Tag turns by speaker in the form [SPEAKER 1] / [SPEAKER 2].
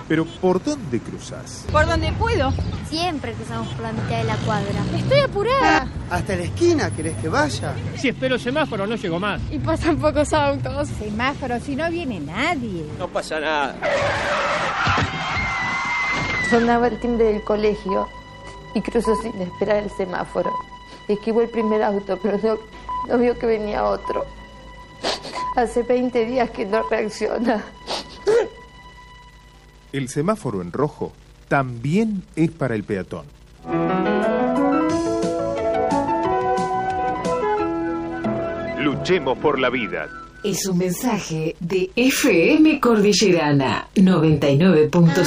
[SPEAKER 1] Pero ¿por dónde cruzás?
[SPEAKER 2] Por donde puedo.
[SPEAKER 3] Siempre cruzamos por la mitad de la cuadra.
[SPEAKER 2] Estoy apurada.
[SPEAKER 4] ¿Hasta la esquina querés que vaya?
[SPEAKER 5] Si espero semáforo no llego más.
[SPEAKER 2] Y pasan pocos autos. Semáforo, si no viene nadie.
[SPEAKER 5] No pasa nada.
[SPEAKER 6] Sonaba el timbre del colegio y cruzó sin esperar el semáforo. Esquivó el primer auto, pero no vio que venía otro. Hace 20 días que no reacciona.
[SPEAKER 1] El semáforo en rojo también es para el peatón. Luchemos por la vida.
[SPEAKER 7] Es un mensaje de FM Cordillerana 99.5.